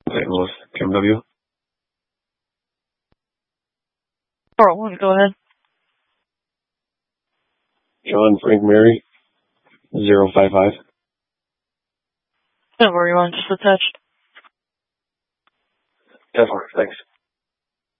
St. Louis, KMW. 401, go ahead. John Frank Mary, 055. Don't worry, just attached. 10-4, thanks.